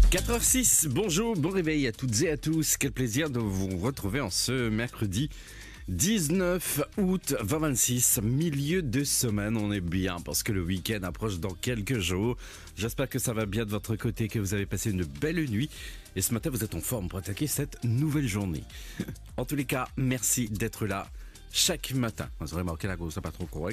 4h06, bonjour, bon réveil à toutes et à tous. Quel plaisir de vous retrouver en ce mercredi 19 août 2026, milieu de semaine. On est bien parce que le week-end approche dans quelques jours. J'espère que ça va bien de votre côté, que vous avez passé une belle nuit. Et ce matin, vous êtes en forme pour attaquer cette nouvelle journée. En tous les cas, merci d'être là chaque matin. Vous aurez marqué la grosse, pas trop correct.